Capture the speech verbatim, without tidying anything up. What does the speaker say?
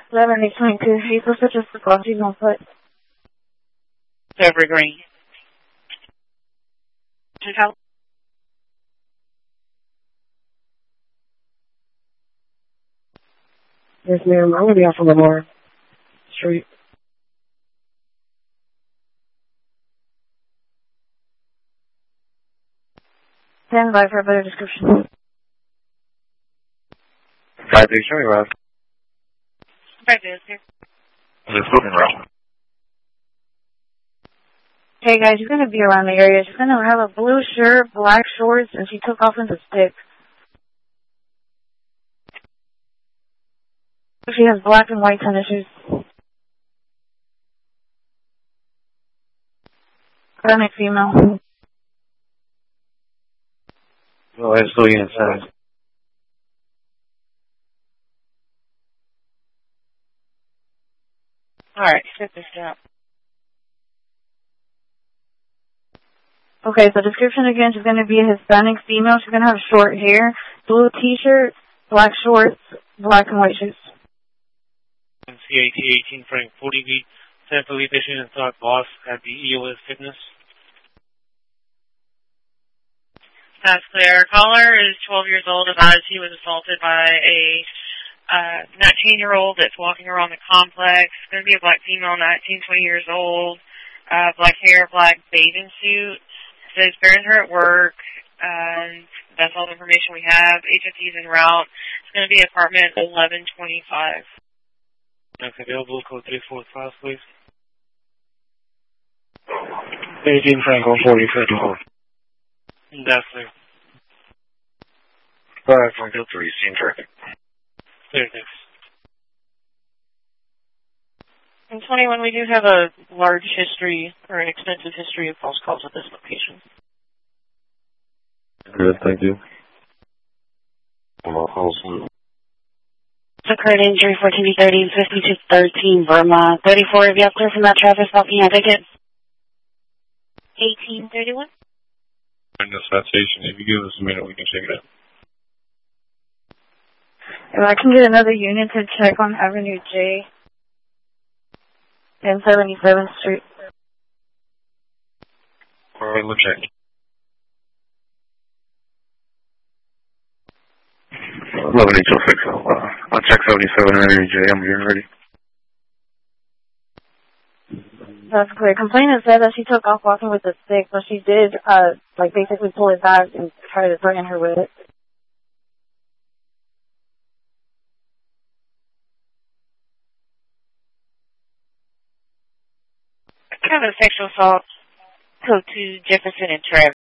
eleven eight twenty-two. He's supposed to just look off. He's on foot. Silver Green. How? Yes, ma'am. I'm going to be off on Lamar Street. Stand by for a better description. five three, show me around. five three, here. Just looking around. Hey guys, she's gonna be around the area. She's gonna have a blue shirt, black shorts, and she took off with a stick. She has black and white tennis shoes. Hispanic female. No, it's still unit size. Alright, set this up. Okay, so description again, she's going to be a Hispanic female. She's going to have short hair, blue t-shirt, black shorts, black and white shoes. C A T eighteen Frank forty B, San Felipe and Thought Boss at the E O S Fitness. That's clear. Caller is twelve years old, advised he was assaulted by a uh, nineteen-year-old that's walking around the complex. It's going to be a black female, nineteen, twenty years old, uh, black hair, black bathing suit. Says bearing her at work. Um, that's all the information we have. H F D's en route. It's going to be apartment eleven twenty-five. That's available. Code three four five, please. eighteen Frank one forty, fifty-four. That's clear. five Frank three, same traffic. Clear, thanks. In twenty-one, we do have a large history, or an extensive history of false calls at this location. Good, thank you. Well, calls. Occurred injury fourteen B thirty, fifty-two thirteen, Vermont. thirty-four, if you have clear from that traffic stop, can you take it? eighteen thirty-one? In this station, if you give us a minute, we can check it out. If I can get another unit to check on Avenue J and seventy-seventh Street. All right, let's check. eleven eight oh six, uh, I'll check seventy-seven Avenue J. I'm getting ready. That's clear. Complainant said that she took off walking with a stick, but she did, uh, like, basically pull it back and try to threaten her with it. Kind of sexual assault. Code two, Jefferson and Travis.